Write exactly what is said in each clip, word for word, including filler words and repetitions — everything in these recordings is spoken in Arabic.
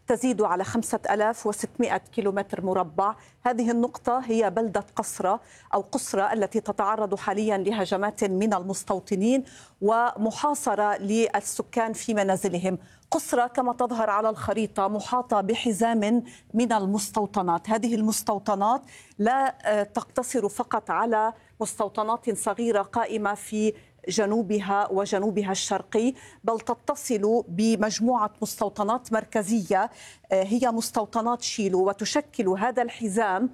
تزيد على خمسة آلاف وستمائة كيلومتر مربع. هذه النقطة هي بلدة قصرة أو قصرة التي تتعرض حاليا لهجمات من المستوطنين ومحاصرة للسكان في منازلهم. قصرة كما تظهر على الخريطة محاطة بحزام من المستوطنات. هذه المستوطنات لا تقتصر فقط على مستوطنات صغيرة قائمة في جنوبها وجنوبها الشرقي، بل تتصل بمجموعة مستوطنات مركزية هي مستوطنات شيلو، وتشكل هذا الحزام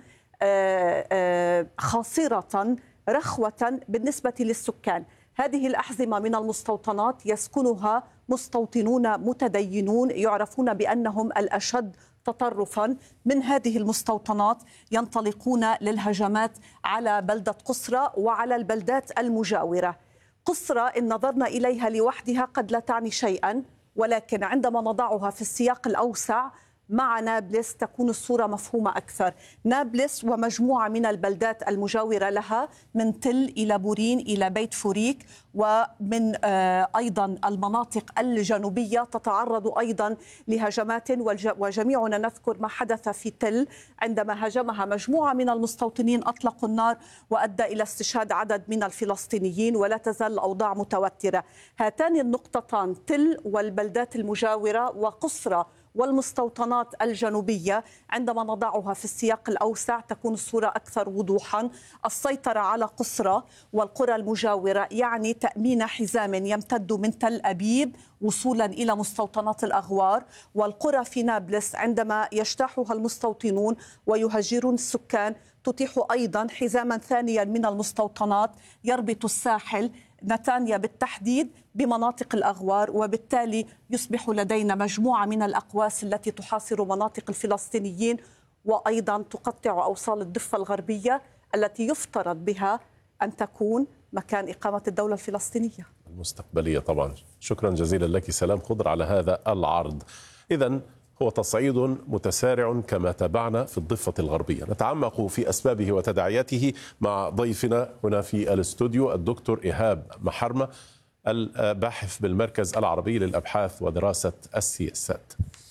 خاصرة رخوة بالنسبة للسكان. هذه الأحزمة من المستوطنات يسكنها مستوطنون متدينون يعرفون بأنهم الأشد تطرفا. من هذه المستوطنات ينطلقون للهجمات على بلدة قصرة وعلى البلدات المجاورة. قصرة إن نظرنا إليها لوحدها قد لا تعني شيئا، ولكن عندما نضعها في السياق الأوسع مع نابلس تكون الصورة مفهومة أكثر. نابلس ومجموعة من البلدات المجاورة لها من تل إلى بورين إلى بيت فوريك، ومن أيضا المناطق الجنوبية تتعرض أيضا لهجمات، وجميعنا نذكر ما حدث في تل عندما هاجمها مجموعة من المستوطنين أطلقوا النار وأدى إلى استشهاد عدد من الفلسطينيين، ولا تزال الأوضاع متوترة. هاتان النقطتان تل والبلدات المجاورة وقصرة والمستوطنات الجنوبية عندما نضعها في السياق الأوسع تكون الصورة أكثر وضوحا. السيطرة على قصرة والقرى المجاورة يعني تأمين حزام يمتد من تل أبيب وصولا إلى مستوطنات الأغوار، والقرى في نابلس عندما يجتاحها المستوطنون ويهجرون السكان تتيح أيضا حزاما ثانيا من المستوطنات يربط الساحل نتانيا بالتحديد بمناطق الأغوار، وبالتالي يصبح لدينا مجموعة من الأقواس التي تحاصر مناطق الفلسطينيين وأيضا تقطع أوصال الضفة الغربية التي يفترض بها أن تكون مكان إقامة الدولة الفلسطينية المستقبلية. طبعا شكرا جزيلا لك سلام خضر على هذا العرض. إذن هو تصعيد متسارع كما تابعنا في الضفة الغربية. نتعمق في أسبابه وتداعياته مع ضيفنا هنا في الاستوديو الدكتور إيهاب محرمة الباحث بالمركز العربي للأبحاث ودراسة السياسات.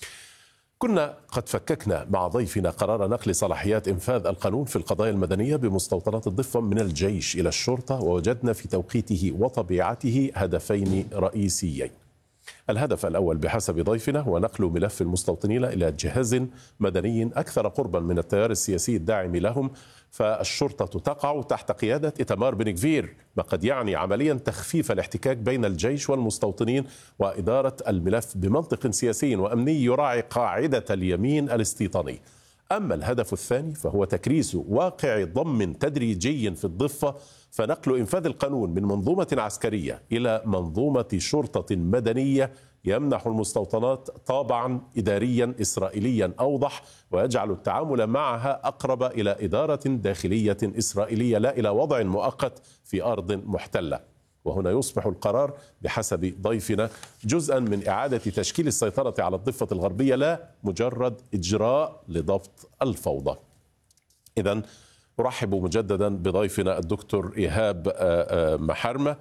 كنا قد فككنا مع ضيفنا قرار نقل صلاحيات إنفاذ القانون في القضايا المدنية بمستوطنات الضفة من الجيش إلى الشرطة، ووجدنا في توقيته وطبيعته هدفين رئيسيين. الهدف الأول بحسب ضيفنا هو نقل ملف المستوطنين إلى جهاز مدني أكثر قربا من التيار السياسي الداعم لهم، فالشرطة تقع تحت قيادة إيتمار بن غفير، ما قد يعني عمليا تخفيف الاحتكاك بين الجيش والمستوطنين وإدارة الملف بمنطق سياسي وأمني يراعي قاعدة اليمين الاستيطاني. أما الهدف الثاني فهو تكريس واقع ضم تدريجي في الضفة، فنقل إنفاذ القانون من منظومة عسكرية إلى منظومة شرطة مدنية يمنح المستوطنات طابعا إداريا إسرائيليا أوضح، ويجعل التعامل معها أقرب إلى إدارة داخلية إسرائيلية لا إلى وضع مؤقت في أرض محتلة. وهنا يصبح القرار بحسب ضيفنا جزءا من إعادة تشكيل السيطرة على الضفة الغربية، لا مجرد إجراء لضبط الفوضى. إذن أرحب مجددا بضيفنا الدكتور إيهاب محرمة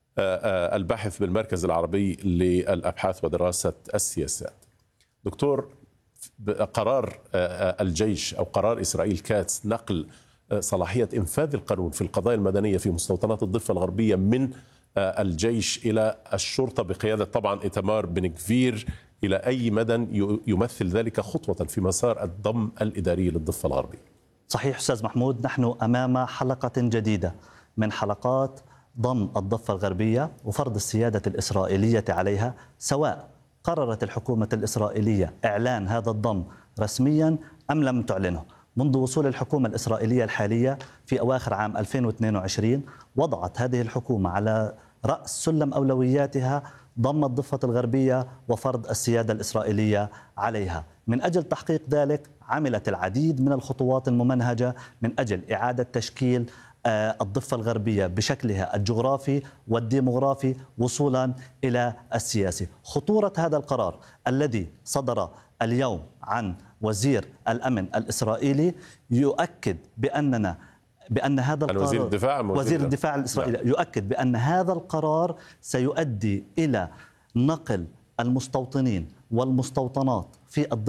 الباحث بالمركز العربي للأبحاث ودراسة السياسات. دكتور، قرار الجيش أو قرار إسرائيل كاتس نقل صلاحية إنفاذ القانون في القضايا المدنية في مستوطنات الضفة الغربية من الجيش إلى الشرطة بقيادة طبعا إيتمار بن غفير إلى أي مدى يمثل ذلك خطوة في مسار الضم الإداري للضفة الغربية؟ صحيح أستاذ محمود، نحن أمام حلقة جديدة من حلقات ضم الضفة الغربية وفرض السيادة الإسرائيلية عليها، سواء قررت الحكومة الإسرائيلية إعلان هذا الضم رسميا أم لم تعلنه. منذ وصول الحكومة الإسرائيلية الحالية في أواخر عام ألفين واثنين وعشرين وضعت هذه الحكومة على رأس سلم أولوياتها ضم الضفة الغربية وفرض السيادة الإسرائيلية عليها. من أجل تحقيق ذلك عملت العديد من الخطوات الممنهجة من أجل إعادة تشكيل الضفة الغربية بشكلها الجغرافي والديمغرافي وصولا إلى السياسي. خطورة هذا القرار الذي صدر اليوم عن وزير الأمن الإسرائيلي يؤكد بأننا بأن هذا القرار وزير الدفاع وزير الدفاع الإسرائيلي يؤكد بأن هذا القرار سيؤدي إلى نقل المستوطنين والمستوطنات في الضفة